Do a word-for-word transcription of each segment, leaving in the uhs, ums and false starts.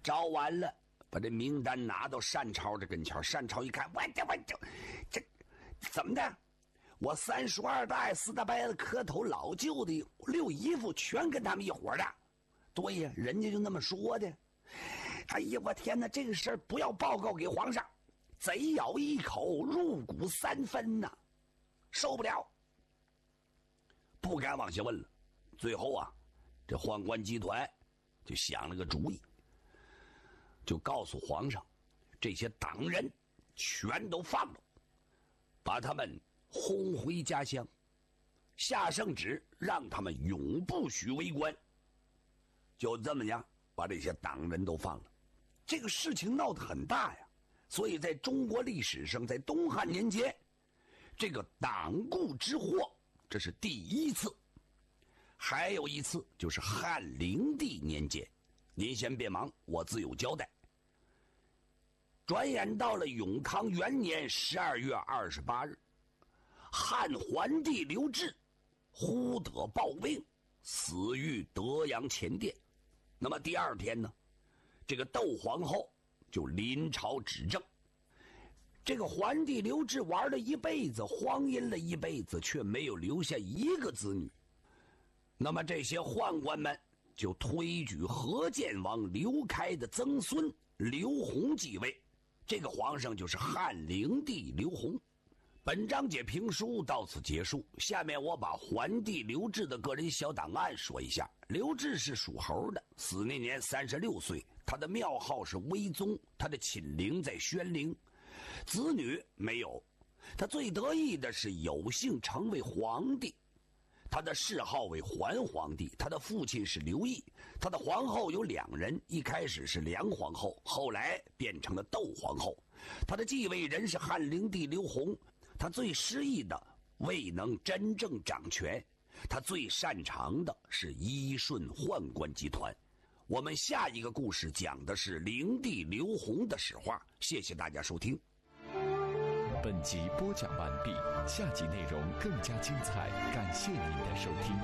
找完了，把这名单拿到单超这跟前，单超一看，我这我这这怎么的？我三叔二大四大伯子磕头老舅的六姨夫全跟他们一伙的。对呀，人家就那么说的。哎呀，我天哪，这个事儿不要报告给皇上，贼咬一口，入骨三分呐、啊，受不了，不敢往下问了。最后啊，这宦官集团就想了个主意，就告诉皇上，这些党人全都放了，把他们轰回家乡，下圣旨让他们永不许为官。就这么样，把这些党人都放了。这个事情闹得很大呀，所以在中国历史上，在东汉年间，这个党锢之祸，这是第一次。还有一次就是汉灵帝年间，您先别忙，我自有交代。转眼到了永康元年十二月二十八日，汉桓帝刘志忽得暴病，死于德阳前殿。那么第二天呢，这个窦皇后就临朝执政。这个桓帝刘志玩了一辈子，荒淫了一辈子，却没有留下一个子女。那么这些宦官们就推举河建王刘开的曾孙刘宏继位，这个皇上就是汉灵帝刘宏。本章节评书到此结束，下面我把桓帝刘志的个人小档案说一下。刘志是属猴的，死那年三十六岁，他的庙号是威宗，他的寝陵在宣陵，子女没有。他最得意的是有幸成为皇帝，他的谥号为桓皇帝，他的父亲是刘毅，他的皇后有两人，一开始是梁皇后，后来变成了窦皇后。他的继位人是汉灵帝刘宏，他最失意的未能真正掌权，他最擅长的是依顺宦官集团。我们下一个故事讲的是灵帝刘宏的史话，谢谢大家收听。 本集播讲完毕，下集内容更加精彩，感谢您的收听。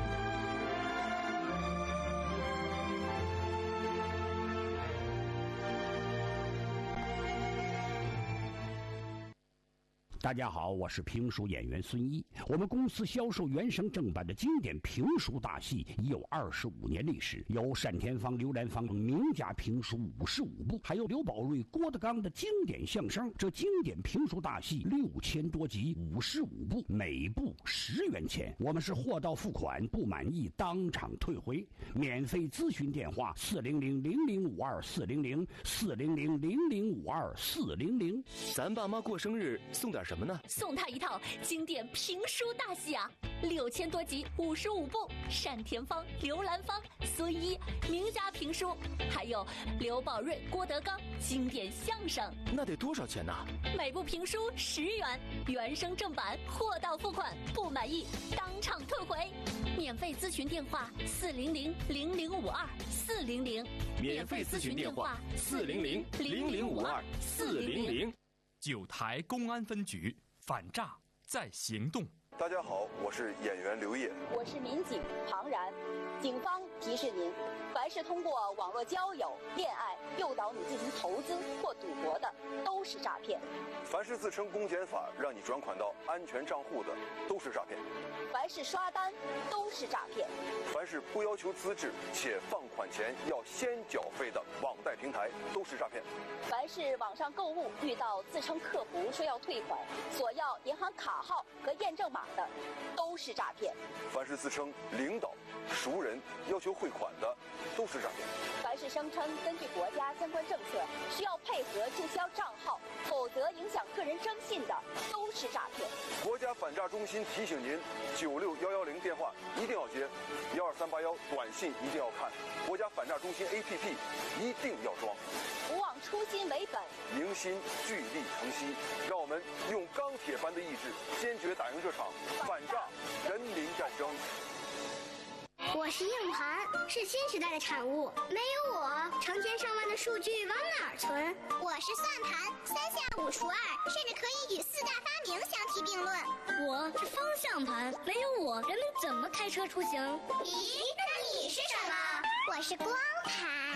大家好，我是评书演员孙一。我们公司销售原声正版的经典评书大戏已有二十五年历史，有单田芳、刘兰芳等名家评书五十五部，还有刘宝瑞、郭德纲的经典相声。这经典评书大戏六千多集，五十五部，每部十元钱。我们是货到付款，不满意当场退回。免费咨询电话：四零零零零五二四零零四零零零零五二四零零。 咱爸妈过生日送点什么呢？ 送他一套经典评书大戏啊，六千多集，五十五部，单田芳、刘兰芳、孙一名家评书，还有刘宝瑞、郭德纲经典相声。 那得多少钱呢？ 每部评书十元，原声正版，货到付款，不满意当场退回。免费咨询电话：四零零零零五二四零零。 免费咨询电话：四零零零零五二四零零。 九台公安分局反诈在行动。 大家好，我是演员刘烨， 我是民警庞然。警方提示您，凡是通过网络交友、恋爱诱导你进行投资或赌博的，都是诈骗。 凡是自称公检法让你转款到安全账户的，都是诈骗。 凡是刷单，都是诈骗。 凡是不要求资质且放款前要先缴费的网贷平台，都是诈骗。 凡是网上购物遇到自称客服说要退款，索要银行卡号和验证码的，都是诈骗。 凡是自称领导、熟人要求汇款的，都是诈骗。 凡是声称根据国家相关政策需要配合注销账号，否则影响个人征信的，都是诈骗。 国家反诈中心提醒您：九六幺幺零电话一定要接，幺二三八幺短信一定要看，国家反诈中心 A P P 一定要装。 不忘初心为本， 凝心聚力承袭，让我们用钢铁般的意志，坚决打赢这场反诈人民战争。 我是硬盘，是新时代的产物。没有我，成千上万的数据往哪儿存？我是算盘，三下五除二，甚至可以与四大发明相提并论。 我是方向盘，没有我，人们怎么开车出行？ 咦，那你是什么？我是光盘。